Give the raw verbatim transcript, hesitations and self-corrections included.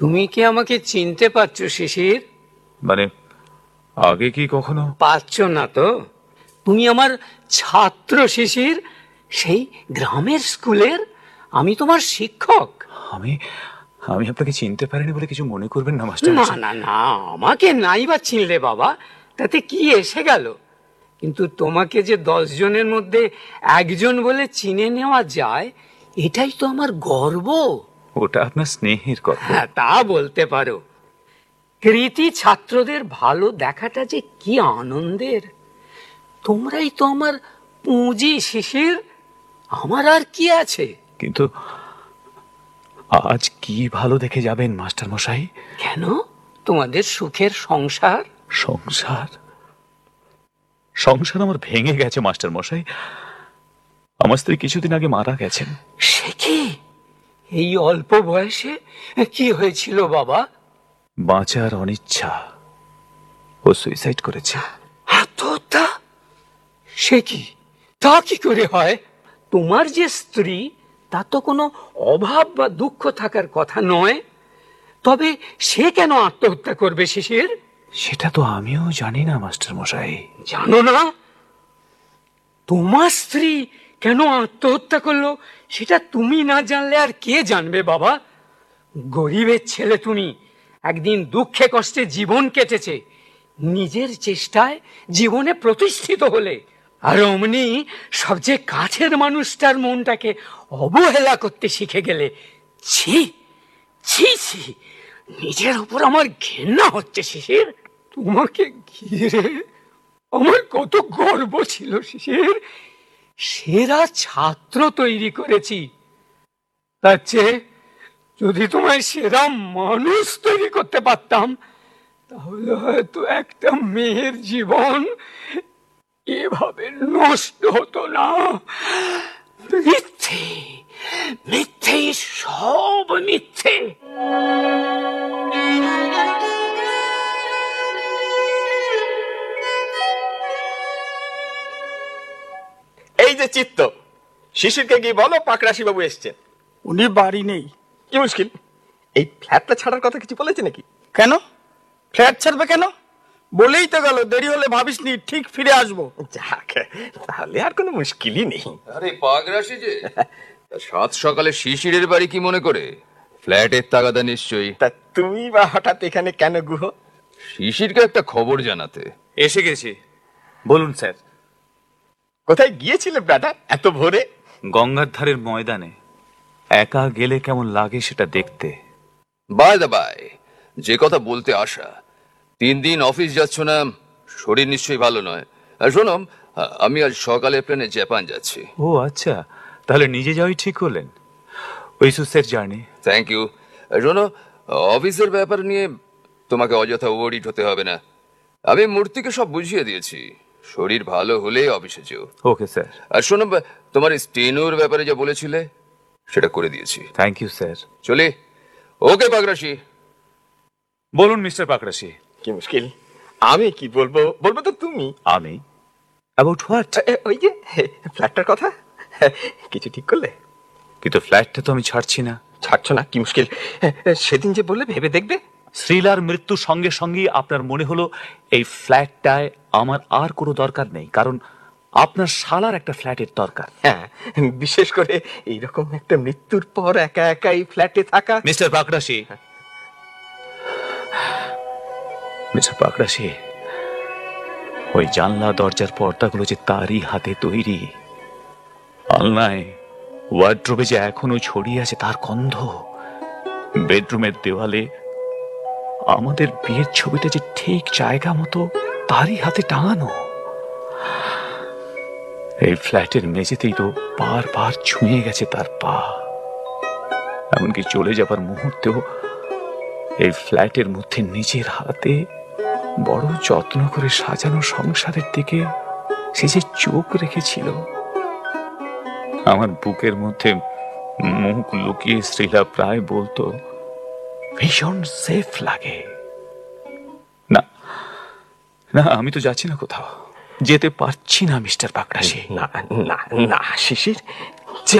তুমি কি আমাকে চিনতে পারছো শিশির? মানে আগে কি কখনো? পারছো না তো? তুমি আমার ছাত্র শিশির, সেই গ্রামের স্কুলের। আমি তোমার শিক্ষক। আমি আমি আপনাকে চিনতে পারিনি বলে কিছু মনে করবেন না মাস্টার না মশাই। না না, আমাকে নাই বা চিনলে বাবা, তাতে কি এসে গেল? কিন্তু তোমাকে যে দশ জনের মধ্যে একজন বলে চিনে নেওয়া যায়, এটাই তো আমার গর্ব। ওটা আপনার স্নেহের কথা। হ্যাঁ, তা বলতে পারো। কৃতি ছাত্রদের ভালো দেখাটা যে কি আনন্দের। তোমরাই তো আমার পুঁজি শিশির, আমার আর কি আছে? কিন্তু আজ কি ভালো দেখে যাবেন মাস্টার মশাই? কেন? তোমাদের সুখের সংসার। সংসার? সংসার আমার ভেঙে গেছে মাস্টার মশাই। আমার স্ত্রী কিছুদিন আগে মারা গেছেন। সে কি? এই অল্প বয়সে কি হয়েছিল বাবা? বাঁচার অনিচ্ছা, ও সুইসাইড করেছে। আত্মহত্যা? সে কি? তা কি করে হয়? তোমার যে স্ত্রী, তা তো কোনো অভাব বা দুঃখ থাকার কথা নয়। তবে সে কেন আত্মহত্যা করবে শিশির? সেটা তো আমিও জানি না মাস্টার মশাই। জানো না? তোমার স্ত্রী কেন আত্মহত্যা করলো সেটা তুমি না জানলে আর কে জানবে বাবা? গরিবের ছেলে তুমি, একদিন দুঃখে কষ্টে জীবন কেটেছে, নিজের চেষ্টায় জীবনে প্রতিষ্ঠিত হলে, আর অমনি সবচেয়ে কাছের মানুষটার মনটাকে অবহেলা করতে শিখে গেলে। ছি ছি ছি, নিজের উপর আমার ঘেন্না হচ্ছে শিশির। তোমাকে ঘিরে আমার কত গর্ব ছিল শিশির। সেরা ছাত্র তৈরি করেছি, তার চেয়ে যদি তোমায় সেরা মানুষ তৈরি করতে পারতাম, তাহলে হয়তো একটা মেয়ের জীবন এভাবে নষ্ট হতো না। মিথ্যে মিথ্যে, সব মিথ্যে। এই যে চিত্ত, শিশিরকে গিয়ে বলো পাকরাশি বাবু এসছেন। উনি বাড়ি নেই। কি মুশকিল? এই ফ্ল্যাটটা ছাড়ার কথা কিছু বলেছে নাকি? কেন ফ্ল্যাট ছাড়বে কেন? বলেই তো গেল দেরি হলে ভাবিসনি ঠিক ফিরে আসবো। যাক, তাহলে আর কোনো মুশকিলই নেই। আরে পাগরাশি যে, সাত সকালে শিশিরের বাড়ি কি মনে করে? ফ্ল্যাটের তাগাদা নিশ্চয়ই। তা তুমি বা হঠাৎ এখানে কেন গুহ? শিশিরকে একটা খবর জানাতে এসে গেছি। বলুন স্যার। কোথায় গিয়েছিলে ব্রাদার এত ভোরে? গঙ্গার ধারের ময়দানে একা গেলে কেমন লাগে সেটা দেখতে। বাই দা বাই, যে কথা বলতে আসা, তিন দিন অফিস যাচ্ছ না, শরীর নিশ্চয়ই ভালো নয়। আর শোনো, আমি আজ সকালে প্লেনে জাপান যাচ্ছি। ও আচ্ছা, তাহলে নিজে যাওয়াই ঠিক করলেন। ওই সুসের জার্নি। Thank you. শোনো, অফিসের ব্যাপার নিয়ে তোমাকে অযথা ওয়ারিড হতে হবে না। আমি মূর্তিকে সব বুঝিয়ে দিয়েছি। শরীর ভালো হলে অফিসে যেও। Okay sir. আর শোনো, তোমার স্টেনোর ব্যাপারে যা বলেছিলে সেটা করে দিয়েছি। Thank you sir. চলে। ওকে পাগরাশি। বলুন মিস্টার পাকরাশি। কি মুশকিল? আমি কি বলবো? বলবো তো তুমি। আমি? About what? ওই যে ফ্ল্যাটটার কথা কিছু ঠিক করলে? কিন্তু ফ্ল্যাটটা তো আমি ছাড়ছি না। ছাড়ছো না? কি মুশকিল? সেদিন যে বললে ভেবে দেখবে। শ্রীলার মৃত্যুর সঙ্গে সঙ্গেই আপনার মনে হলো এই ফ্ল্যাটটায় আমার আর কোনো দরকার নেই, কারণ আপনার শালার একটা ফ্ল্যাটের দরকার। হ্যাঁ, বিশেষ করে এইরকম একটা মৃত্যুর পর একা একা এই ফ্ল্যাটে থাকা। মিস্টার পাকরাশি, মিস্টার পাকরাশি, ওই জানলা দরজার পর্দাগুলো যে তারই হাতে তৈরি। আলনায়, ওয়ার্ড্রোবে যে এখনো ছড়িয়ে আছে তার গন্ধ। বেডরুমের দেওয়ালে আমাদের বিয়ের ছবিটা যে ঠিক জায়গা মতো তারই হাতে টাঙানো। এই ফ্ল্যাটের মেঝেতেই তো বারবার ছুঁয়ে গেছে তার পা। এমনকি চলে যাবার মুহূর্তেও এই ফ্ল্যাটের মধ্যে নিজের হাতে বড় যত্ন করে সাজানো সংসারের দিকে সে যে চোখ রেখেছিল। আমার বুকের মধ্যে মুখ লুকিয়ে শ্রীলা প্রায় বলতো, ভীষণ সেফ লাগে। না না, আমি তো যাচ্ছি না কোথাও, যেতে পারছি না মিস্টার পাকরাশি। না না না শিশির,